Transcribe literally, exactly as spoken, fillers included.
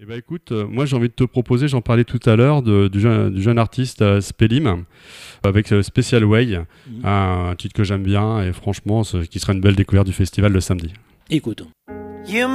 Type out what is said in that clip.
bah écoute, euh, moi j'ai envie de te proposer, j'en parlais tout à l'heure, de, du, jeune, du jeune artiste euh, Spelim, avec euh, Special Way, mmh. un, un titre que j'aime bien et franchement, ce, qui sera une belle découverte du festival le samedi. Écoutons. You